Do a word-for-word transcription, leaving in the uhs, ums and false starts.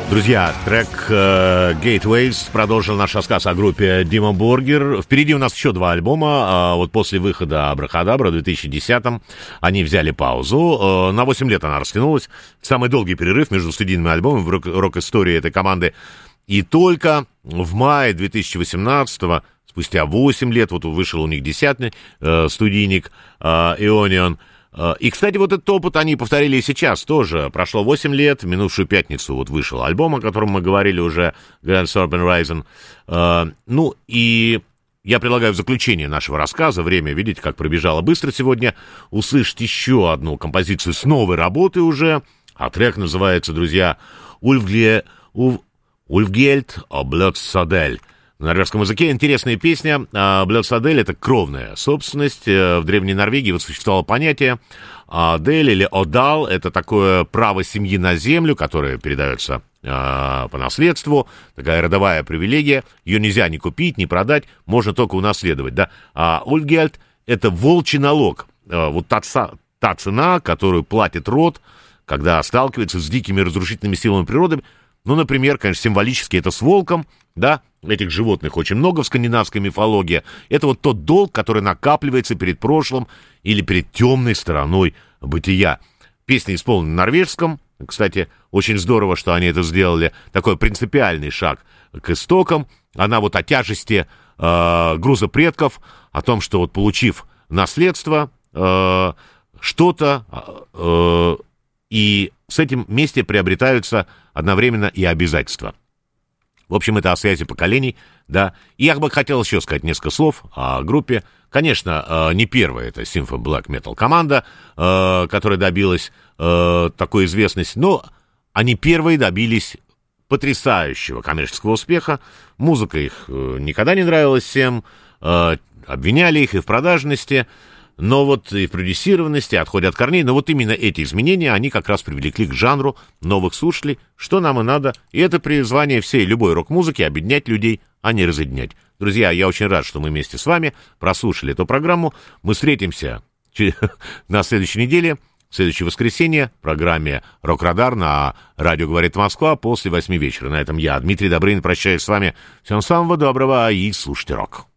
Друзья, трек э, Gateways продолжил наш рассказ о группе Dimmu Borgir. Впереди у нас еще два альбома. Э, вот после выхода Абракадабра в две тысячи десятом они взяли паузу. Э, на восемь лет она растянулась. Самый долгий перерыв между студийными альбомами в рок- рок-истории этой команды. И только в мае две тысячи восемнадцатого, спустя восемь лет, вот вышел у них десятый э, студийник э, Aeonian. И, кстати, вот этот опыт они повторили и сейчас тоже. Прошло восемь лет, в минувшую пятницу вот вышел альбом, о котором мы говорили уже, Grand Serpent Rising. Ну, и я предлагаю в заключение нашего рассказа, время, видите, как пробежало быстро сегодня, услышать еще одну композицию с новой работы уже. А трек называется, друзья, «Ульфгельд Блёдсадель». На норвежском языке интересная песня. Блёдсадель — это кровная собственность. В Древней Норвегии вот существовало понятие дель или одал. Это такое право семьи на землю, которое передается по наследству. Такая родовая привилегия. Ее нельзя ни купить, ни продать. Можно только унаследовать. Да? А ульфгельд — это волчий налог. Вот та, та цена, которую платит род, когда сталкивается с дикими разрушительными силами природы. Ну, например, конечно, символически это с волком, да, этих животных очень много в скандинавской мифологии. Это вот тот долг, который накапливается перед прошлым или перед темной стороной бытия. Песня исполнена на норвежском. Кстати, очень здорово, что они это сделали. Такой принципиальный шаг к истокам. Она вот о тяжести э, груза предков, о том, что вот получив наследство, э, что-то... Э, и с этим вместе приобретаются одновременно и обязательства. В общем, это о связи поколений, да. И я бы хотел еще сказать несколько слов о группе. Конечно, не первая это Symphony Black Metal команда, которая добилась такой известности, но они первые добились потрясающего коммерческого успеха. Музыка их никогда не нравилась всем, обвиняли их и в продажности, но вот и в продюсированности, отходе от корней, но вот именно эти изменения, они как раз привлекли к жанру новых слушателей, что нам и надо. И это призвание всей любой рок-музыки — объединять людей, а не разъединять. Друзья, я очень рад, что мы вместе с вами прослушали эту программу. Мы встретимся на следующей неделе, в следующее воскресенье, в программе «Рок-Радар» на радио «Говорит Москва» после восьми вечера. На этом я, Дмитрий Добрынин, прощаюсь с вами. Всем самого доброго и слушайте рок.